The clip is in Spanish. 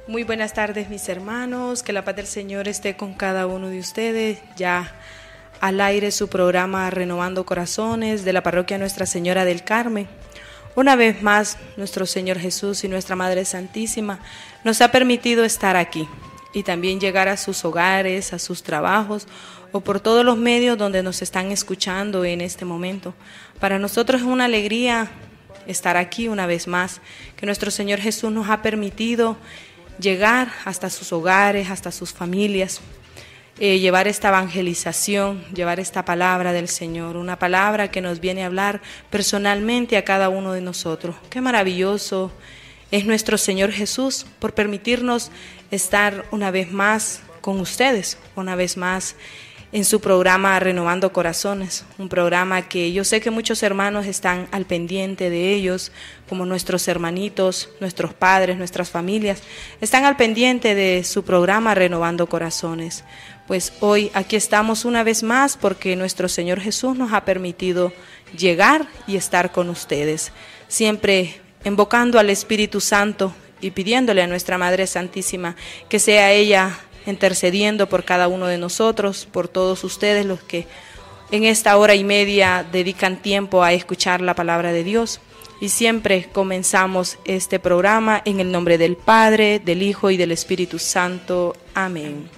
Muy buenas tardes, mis hermanos, que la paz del Señor esté con cada uno de ustedes. Ya al aire su programa Renovando Corazones de la parroquia Nuestra Señora del Carmen. Una vez más, nuestro Señor Jesús y nuestra Madre Santísima nos ha permitido estar aquí y también llegar a sus hogares, a sus trabajos o por todos los medios donde nos están escuchando en este momento. Para nosotros es una alegría estar aquí una vez más, que nuestro Señor Jesús nos ha permitido llegar hasta sus hogares, hasta sus familias, llevar esta evangelización, llevar esta palabra del Señor, una palabra que nos viene a hablar personalmente a cada uno de nosotros. Qué maravilloso es nuestro Señor Jesús por permitirnos estar una vez más con ustedes, una vez más en su programa Renovando Corazones, un programa que yo sé que muchos hermanos están al pendiente de ellos, como nuestros hermanitos, nuestros padres, nuestras familias, están al pendiente de su programa Renovando Corazones. Pues hoy aquí estamos una vez más porque nuestro Señor Jesús nos ha permitido llegar y estar con ustedes, siempre invocando al Espíritu Santo y pidiéndole a nuestra Madre Santísima que sea ella intercediendo por cada uno de nosotros, por todos ustedes los que en esta hora y media dedican tiempo a escuchar la palabra de Dios. Y siempre comenzamos este programa en el nombre del Padre, del Hijo y del Espíritu Santo. Amén.